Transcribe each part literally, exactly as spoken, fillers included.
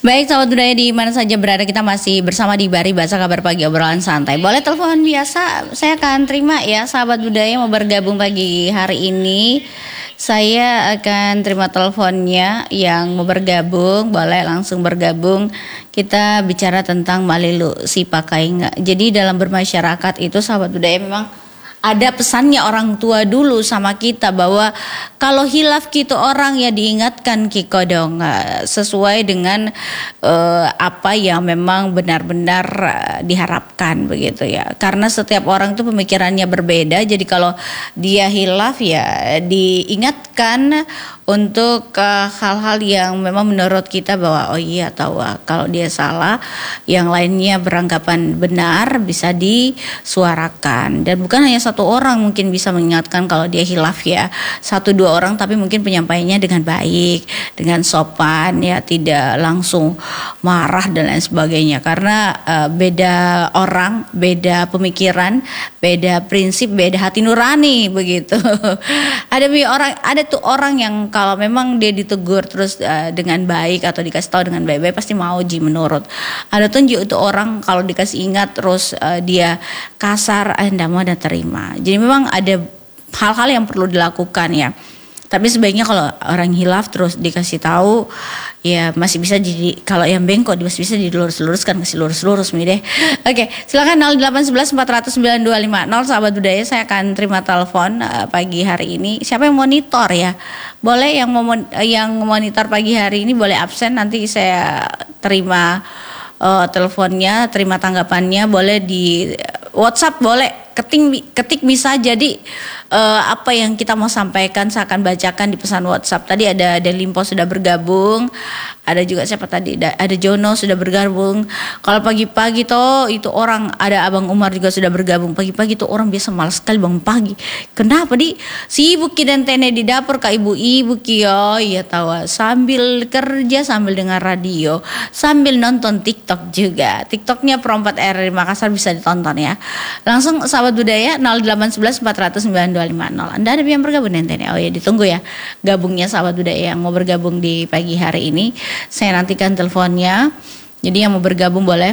Baik sahabat budaya di mana saja berada, kita masih bersama di Bari Bahasa Kabar Pagi, obrolan santai. Boleh telepon biasa, saya akan terima ya sahabat budaya mau bergabung pagi hari ini. Saya akan terima teleponnya yang mau bergabung, boleh langsung bergabung. Kita bicara tentang Malilu si Pakainga. Jadi dalam bermasyarakat itu sahabat budaya memang ada pesannya orang tua dulu sama kita bahwa kalau hilaf gitu orang ya diingatkan Kiko dong, sesuai dengan uh, apa yang memang benar-benar uh, diharapkan begitu ya. Karena setiap orang itu pemikirannya berbeda. Jadi kalau dia hilaf ya diingatkan untuk uh, hal-hal yang memang menurut kita bahwa oh iya tahu uh, kalau dia salah, yang lainnya beranggapan benar bisa disuarakan. Dan bukan hanya satu orang mungkin bisa mengingatkan kalau dia hilaf ya, satu dua orang, tapi mungkin penyampaiannya dengan baik, dengan sopan ya, tidak langsung marah dan lain sebagainya. Karena uh, beda orang, beda pemikiran, beda prinsip, beda hati nurani begitu. Ada orang, ada tuh orang yang kalau memang dia ditegur terus uh, dengan baik atau dikasih tahu dengan baik-baik pasti mau ji menurut. Ada tuh itu orang kalau dikasih ingat terus uh, dia kasar, anda mau dan terima. Jadi memang ada hal-hal yang perlu dilakukan ya. Tapi sebaiknya kalau orang hilaf terus dikasih tahu ya masih bisa jadi, kalau yang bengkok masih bisa dilurus-luruskan, kasih lurus-lurus nih deh. Oke, silakan nol delapan satu satu empat nol nol sembilan dua lima nol sahabat budaya, saya akan terima telepon uh, pagi hari ini. Siapa yang monitor ya? Boleh yang mau yang monitor pagi hari ini boleh absen, nanti saya terima uh, teleponnya, terima tanggapannya, boleh di WhatsApp, boleh ketik ketik bisa. Jadi uh, apa yang kita mau sampaikan saya akan bacakan di pesan WhatsApp. Tadi ada Delimpo sudah bergabung, ada juga siapa tadi, ada Jono sudah bergabung. Kalau pagi-pagi toh itu orang, ada Abang Umar juga sudah bergabung. Pagi-pagi tuh orang biasa malas sekali bangun pagi. Kenapa di sibuk dan tene di dapur kak ibu-ibu kio ya tahu, sambil kerja sambil dengar radio sambil nonton TikTok juga. TikToknya Pro empat R Makassar bisa ditonton ya. Langsung sahabat budaya nol delapan satu satu empat nol nol sembilan dua lima nol. Anda ada yang bergabung nanti? Oh ya, ditunggu ya gabungnya sahabat budaya yang mau bergabung di pagi hari ini. Saya nantikan teleponnya. Jadi yang mau bergabung boleh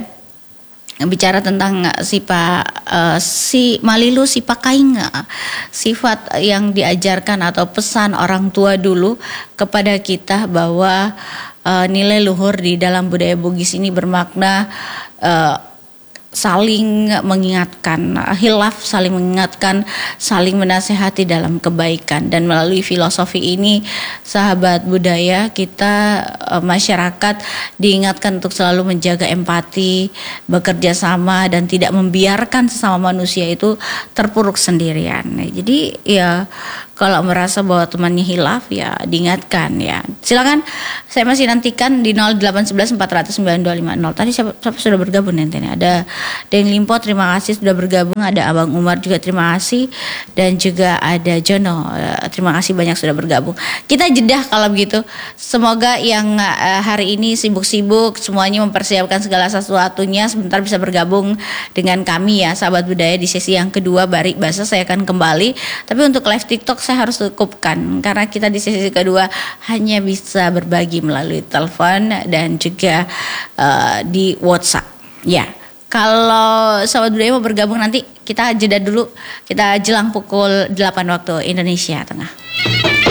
bicara tentang si Pak uh, si Malilu si Pakainga, sifat yang diajarkan atau pesan orang tua dulu kepada kita bahwa uh, nilai luhur di dalam budaya Bugis ini bermakna uh, saling mengingatkan, hilaf saling mengingatkan, saling menasehati dalam kebaikan. Dan melalui filosofi ini sahabat budaya kita e, masyarakat diingatkan untuk selalu menjaga empati, bekerja sama dan tidak membiarkan sesama manusia itu terpuruk sendirian. Nah, jadi ya kalau merasa bahwa temannya hilaf ya diingatkan ya. Silakan, saya masih nantikan di nol delapan satu satu empat nol nol sembilan dua lima nol. Tadi siapa, siapa sudah bergabung nanti nih? Ada Deng Limpo, terima kasih sudah bergabung. Ada Abang Umar juga terima kasih. Dan juga ada Jono, terima kasih banyak sudah bergabung. Kita jedah kalau begitu. Semoga yang uh, hari ini sibuk-sibuk semuanya mempersiapkan segala sesuatunya, sebentar bisa bergabung dengan kami ya sahabat budaya di sesi yang kedua Bari Bahasa. Saya akan kembali. Tapi untuk live TikTok saya harus cukupkan karena kita di sesi kedua hanya bisa berbagi melalui telepon dan juga uh, di WhatsApp ya. Kalau sahabat budaya mau bergabung nanti kita jeda dulu, kita jelang pukul delapan waktu Indonesia Tengah.